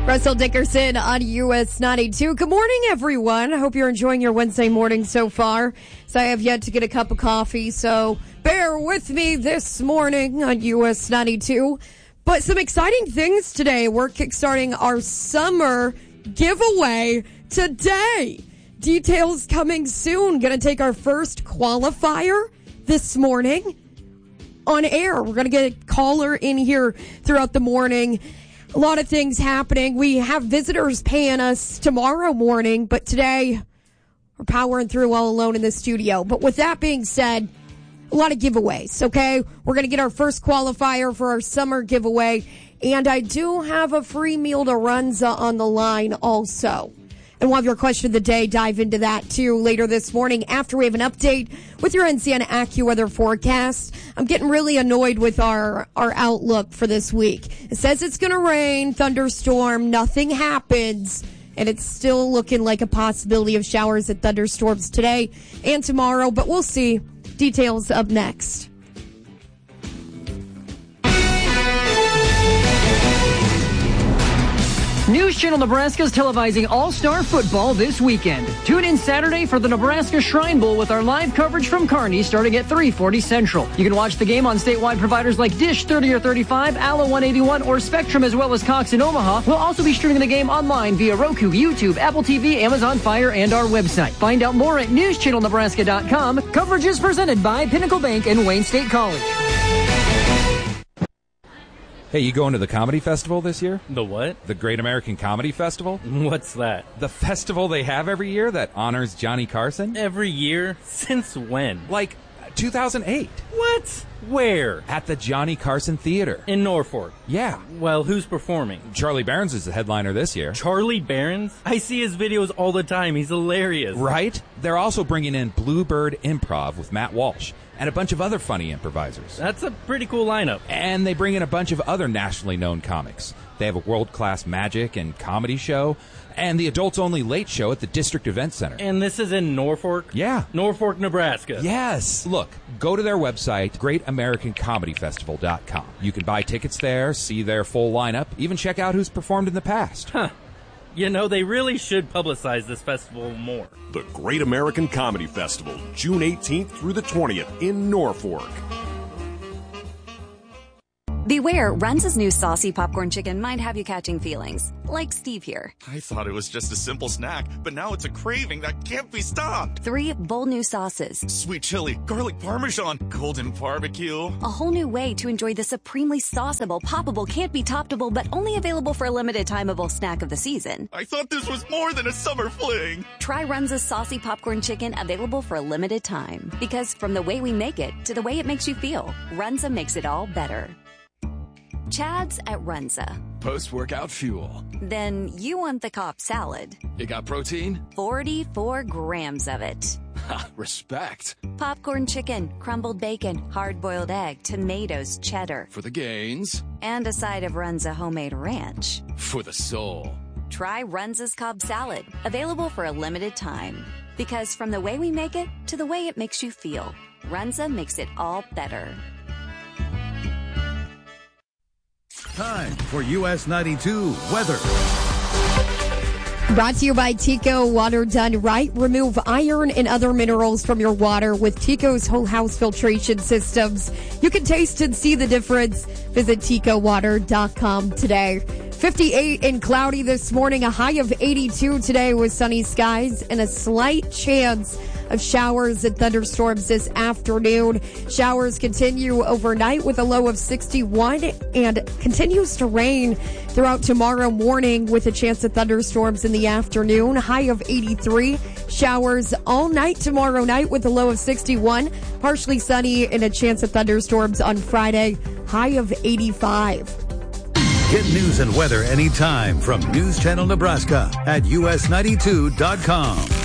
Russell Dickerson on US 92. Good morning, everyone. I hope you're enjoying your Wednesday morning so far. So I have yet to get a cup of coffee, so bear with me this morning on US 92. But some exciting things today. We're kickstarting our summer giveaway today. Details coming soon. Going to take our first qualifier this morning on air. We're going to get a caller in here throughout the morning. A lot of things happening. We have visitors paying us tomorrow morning, but today we're powering through all alone in the studio. But with that being said, a lot of giveaways, okay? We're going to get our first qualifier for our summer giveaway, and I do have a free meal to Runza on the line also. And we'll have your question of the day, dive into that too later this morning after we have an update with your NCN AccuWeather forecast. I'm getting really annoyed with our outlook for this week. It says it's going to rain, thunderstorm, nothing happens, and it's still looking like a possibility of showers and thunderstorms today and tomorrow, but we'll see. Details up next. News Channel Nebraska is televising All-Star Football this weekend. Tune in Saturday for the Nebraska Shrine Bowl with our live coverage from Kearney starting at 3:40 Central. You can watch the game on statewide providers like Dish 30 or 35, Allo 181, or Spectrum, as well as Cox in Omaha. We'll also be streaming the game online via Roku, YouTube, Apple TV, Amazon Fire, and our website. Find out more at newschannelnebraska.com. Coverage is presented by Pinnacle Bank and Wayne State College. Hey, you going to the comedy festival this year? The what? The Great American Comedy Festival? What's that? The festival they have every year that honors Johnny Carson? Every year? Since when? Like 2008. What? Where? At the Johnny Carson Theater. In Norfolk? Yeah. Well, who's performing? Charlie Barons is the headliner this year. Charlie Barons? I see his videos all the time. He's hilarious. Right? They're also bringing in Bluebird Improv with Matt Walsh and a bunch of other funny improvisers. That's a pretty cool lineup. And they bring in a bunch of other nationally known comics. They have a world-class magic and comedy show and the adults-only late show at the District Event Center. And this is in Norfolk? Yeah. Norfolk, Nebraska. Yes. Look, go to their website, greatamericancomedyfestival.com. You can buy tickets there, see their full lineup, even check out who's performed in the past. Huh. You know, they really should publicize this festival more. The Great American Comedy Festival, June 18th through the 20th in Norfolk. Beware, Runza's new saucy popcorn chicken might have you catching feelings. Like Steve here. I thought it was just a simple snack, but now it's a craving that can't be stopped. 3 bold new sauces. Sweet chili, garlic parmesan, golden barbecue. A whole new way to enjoy the supremely sauceable, poppable, can't be toppable, but only available for a limited timeable snack of the season. I thought this was more than a summer fling. Try Runza's saucy popcorn chicken, available for a limited time. Because from the way we make it to the way it makes you feel, Runza makes it all better. Chad's at Runza. Post-workout fuel. Then you want the Cobb salad. You got protein? 44 grams of it. Ha, respect. Popcorn chicken, crumbled bacon, hard-boiled egg, tomatoes, cheddar. For the gains. And a side of Runza homemade ranch. For the soul. Try Runza's Cobb salad. Available for a limited time. Because from the way we make it to the way it makes you feel, Runza makes it all better. Time for US 92 weather. Brought to you by Tico Water Done Right. Remove iron and other minerals from your water with Tico's whole house filtration systems. You can taste and see the difference. Visit TicoWater.com today. 58 and cloudy this morning, a high of 82 today with sunny skies and a slight chance of showers and thunderstorms this afternoon. Showers continue overnight with a low of 61 and continues to rain throughout tomorrow morning with a chance of thunderstorms in the afternoon. High of 83. Showers all night tomorrow night with a low of 61. Partially sunny and a chance of thunderstorms on Friday. High of 85. Get news and weather anytime from News Channel Nebraska at us92.com.